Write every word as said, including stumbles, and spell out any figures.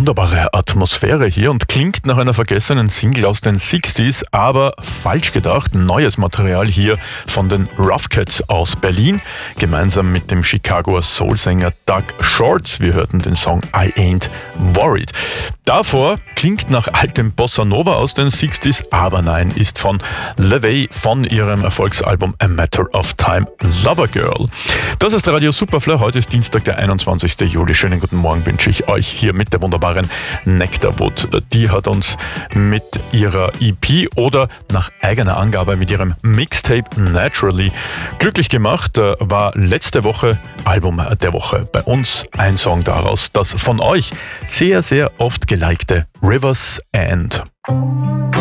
Wunderbare Atmosphäre hier und klingt nach einer vergessenen Single aus den sechziger, aber falsch gedacht. Neues Material hier von den Rough Cats aus Berlin, gemeinsam mit dem Chicagoer Soul-Sänger Doug Shorts. Wir hörten den Song I Ain't Worried. Davor klingt nach altem Bossa Nova aus den sechziger, aber nein, ist von LaVey von ihrem Erfolgsalbum A Matter of Time, Lover Girl. Das ist Radio Superfly. Heute ist Dienstag, der einundzwanzigster Juli. Schönen guten Morgen wünsche ich euch hier mit der wunderbaren Nectarwood. Die hat uns mit ihrer E P oder nach eigener Angabe mit ihrem Mixtape Naturally glücklich gemacht. War letzte Woche Album der Woche. Bei uns ein Song daraus, das von euch sehr, sehr oft gelikte River's End.